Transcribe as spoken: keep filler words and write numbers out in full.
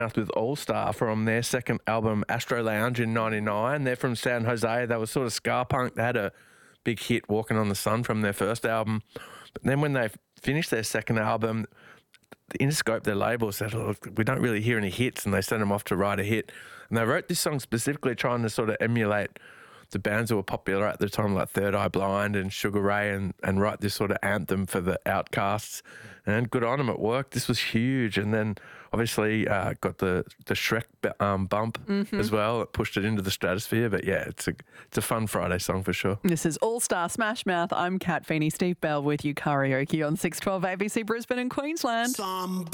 with All Star from their second album, Astro Lounge, in ninety-nine. They're from San Jose. They were sort of ska punk. They had a big hit, Walking on the Sun, from their first album. But then when they finished their second album, the Interscope, their label, said, look, we don't really hear any hits, and they sent them off to write a hit. And they wrote this song specifically trying to sort of emulate the bands that were popular at the time, like Third Eye Blind and Sugar Ray, and, and write this sort of anthem for the Outcasts. And good on them, it worked. This was huge. And then obviously uh, got the, the Shrek um, bump mm-hmm. as well. It pushed it into the stratosphere. But yeah, it's a, it's a fun Friday song for sure. This is All Star Smash Mouth. I'm Kat Feeney. Steve Bell with you, karaoke on six twelve A B C Brisbane and Queensland. Some